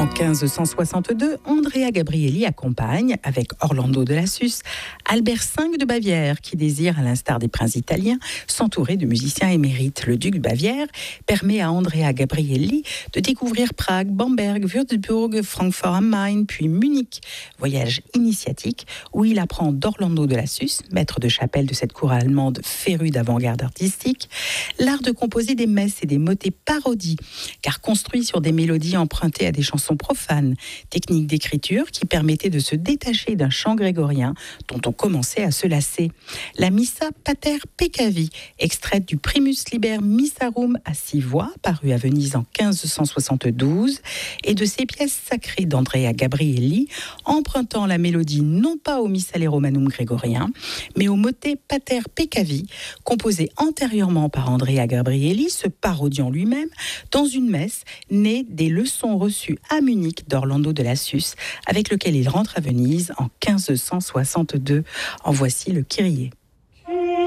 En 1562, Andrea Gabrieli accompagne, avec Orlando de Lassus, Albert V de Bavière, qui désire, à l'instar des princes italiens, s'entourer de musiciens émérites. Le duc de Bavière permet à Andrea Gabrieli de découvrir Prague, Bamberg, Würzburg, Francfort am Main, puis Munich. Voyage initiatique où il apprend d'Orlando de Lassus, maître de chapelle de cette cour allemande férue d'avant-garde artistique, l'art de composer des messes et des motets parodies, car construits sur des mélodies empruntées à des chansons profanes, technique d'écriture qui permettait de se détacher d'un chant grégorien dont on commençait à se lasser. La Missa Pater Peccavi, extraite du Primus Liber Missarum à 6 voix, paru à Venise en 1572, et de ces pièces sacrées d'Andrea Gabrieli, empruntant la mélodie non pas au Missale Romanum grégorien, mais au motet Pater Peccavi, composé antérieurement par Andrea Gabrieli, se parodiant lui-même, dans une messe née des leçons reçues à Munich d'Orlando de Lassus, avec lequel il rentre à Venise en 1562. En voici le Kyrie.